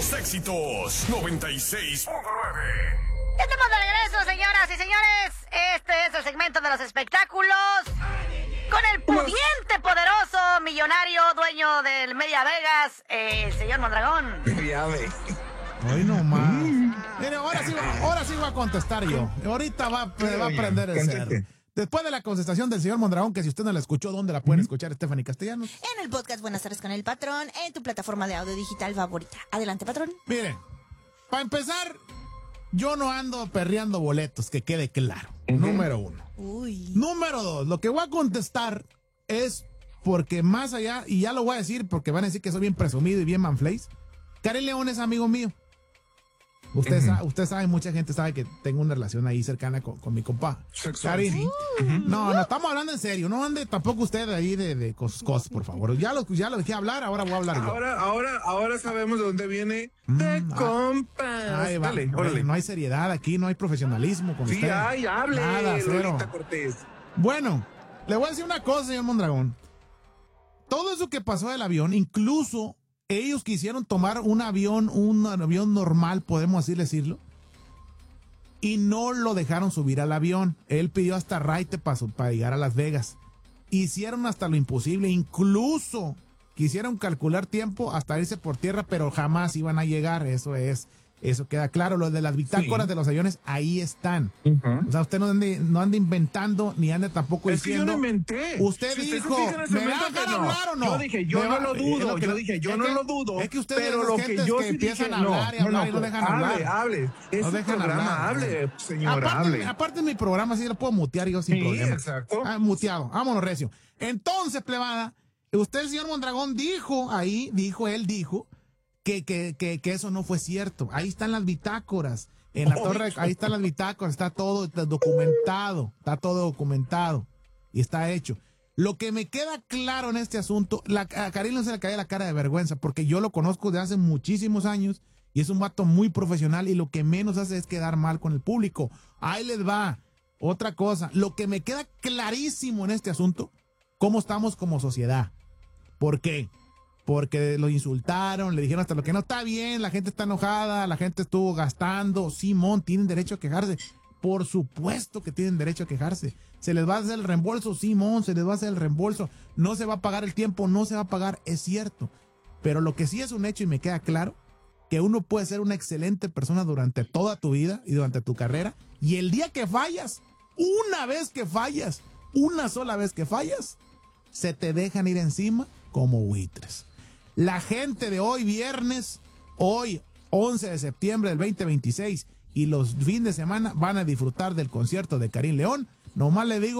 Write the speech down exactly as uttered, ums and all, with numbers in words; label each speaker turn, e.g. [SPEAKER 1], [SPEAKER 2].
[SPEAKER 1] tus éxitos. noventa y seis punto nueve.
[SPEAKER 2] Estamos de regreso, señoras y señores. Este es el segmento de los espectáculos. Con el pudiente, poderoso, millonario, dueño del Media Vegas, eh, el señor Mondragón.
[SPEAKER 3] Ya ve.
[SPEAKER 4] Hoy no más. Mire, ahora sí, va- ahora sí voy a contestar yo. Ahorita va, va a aprender el ser. Después de la contestación del señor Mondragón, que si usted no la escuchó, ¿dónde la pueden escuchar, Stephanie Castellanos?
[SPEAKER 5] En el podcast Buenas tardes con el patrón, en tu plataforma de audio digital favorita. Adelante, patrón.
[SPEAKER 4] Mire, para empezar, yo no ando perreando boletos, que quede claro. Número uno.
[SPEAKER 5] Uy.
[SPEAKER 4] Número dos, lo que voy a contestar es porque más allá, y ya lo voy a decir porque van a decir que soy bien presumido y bien manflays, Karim León es amigo mío. Usted,
[SPEAKER 3] Ujú.
[SPEAKER 4] sabe, usted sabe, mucha gente sabe que tengo una relación ahí cercana con, con mi compa.
[SPEAKER 3] Sexual,
[SPEAKER 4] Karim.
[SPEAKER 3] sí.
[SPEAKER 4] No, no, estamos hablando en serio. No ande tampoco usted ahí de, de cos, cos, por favor. Ya lo, ya lo dejé hablar, ahora voy a hablar yo.
[SPEAKER 3] Ahora, ahora, ahora sabemos de dónde viene
[SPEAKER 4] Mm,
[SPEAKER 3] de
[SPEAKER 4] ah.
[SPEAKER 3] compas.
[SPEAKER 4] Ay, va,
[SPEAKER 3] Dale,
[SPEAKER 4] oye,
[SPEAKER 3] órale.
[SPEAKER 4] no hay seriedad aquí, no hay profesionalismo con
[SPEAKER 3] Sí,
[SPEAKER 4] usted.
[SPEAKER 3] ay, hable,
[SPEAKER 4] Nada, cero.
[SPEAKER 3] Lolita Cortés.
[SPEAKER 4] Bueno, le voy a decir una cosa, señor Mondragón. Todo eso que pasó del avión, incluso ellos quisieron tomar un avión, un avión normal, podemos así decirlo, y no lo dejaron subir al avión. Él pidió hasta raite para, para llegar a Las Vegas. Hicieron hasta lo imposible, incluso quisieron calcular tiempo hasta irse por tierra, pero jamás iban a llegar. Eso es, eso queda claro. Lo de las bitácoras
[SPEAKER 3] Sí.
[SPEAKER 4] de los aviones, ahí están.
[SPEAKER 3] Ujú.
[SPEAKER 4] O sea, usted no ande, no ande inventando, ni ande tampoco
[SPEAKER 3] Es que yo
[SPEAKER 4] diciendo.
[SPEAKER 3] no inventé.
[SPEAKER 4] Usted
[SPEAKER 3] Si
[SPEAKER 4] dijo,
[SPEAKER 3] se fija en ese
[SPEAKER 4] ¿me va a
[SPEAKER 3] momento
[SPEAKER 4] dejar
[SPEAKER 3] que no?
[SPEAKER 4] hablar o no?
[SPEAKER 3] Yo dije, yo
[SPEAKER 4] Me
[SPEAKER 3] no
[SPEAKER 4] va-
[SPEAKER 3] lo
[SPEAKER 4] es
[SPEAKER 3] dudo.
[SPEAKER 4] lo que-
[SPEAKER 3] Yo dije, yo
[SPEAKER 4] es
[SPEAKER 3] no
[SPEAKER 4] que-
[SPEAKER 3] lo dudo.
[SPEAKER 4] Es que ustedes
[SPEAKER 3] pero
[SPEAKER 4] son
[SPEAKER 3] lo
[SPEAKER 4] gentes
[SPEAKER 3] que yo
[SPEAKER 4] que
[SPEAKER 3] sí
[SPEAKER 4] empiezan
[SPEAKER 3] dije,
[SPEAKER 4] a hablar y
[SPEAKER 3] no,
[SPEAKER 4] hablar
[SPEAKER 3] no,
[SPEAKER 4] y no dejan
[SPEAKER 3] hable,
[SPEAKER 4] hablar.
[SPEAKER 3] hable. Es
[SPEAKER 4] No
[SPEAKER 3] un
[SPEAKER 4] dejan
[SPEAKER 3] programa,
[SPEAKER 4] hablar.
[SPEAKER 3] hable, señora,
[SPEAKER 4] aparte,
[SPEAKER 3] hable.
[SPEAKER 4] aparte mi programa sí lo puedo mutear yo sin
[SPEAKER 3] Sí,
[SPEAKER 4] problema.
[SPEAKER 3] exacto.
[SPEAKER 4] Ah, muteado. Vámonos, recio. Entonces, plebada, usted, el señor Mondragón, dijo ahí, dijo, él dijo, que, que, que, que eso no fue cierto. Ahí están las bitácoras. En la
[SPEAKER 3] Oh,
[SPEAKER 4] torre, ahí están las bitácoras, está todo está documentado, está todo documentado y está hecho. Lo que me queda claro en este asunto, la, a Karim no se le cae la cara de vergüenza, porque yo lo conozco de hace muchísimos años y es un vato muy profesional y lo que menos hace es quedar mal con el público. Ahí les va. Otra cosa, lo que me queda clarísimo en este asunto, cómo estamos como sociedad. ¿Por qué? Porque lo insultaron, le dijeron hasta lo que no está bien, la gente está enojada, la gente estuvo gastando. Simón, tienen derecho a quejarse. Por supuesto que tienen derecho a quejarse. Se les va a hacer el reembolso, Simón, se les va a hacer el reembolso. No se va a pagar el tiempo, no se va a pagar, es cierto. Pero lo que sí es un hecho y me queda claro, que uno puede ser una excelente persona durante toda tu vida y durante tu carrera. Y el día que fallas, una vez que fallas, una sola vez que fallas, se te dejan ir encima como buitres. La gente de hoy, viernes, hoy, once de septiembre del veinte veintiséis, y los fines de semana van a disfrutar del concierto de Karim León. Nomás le digo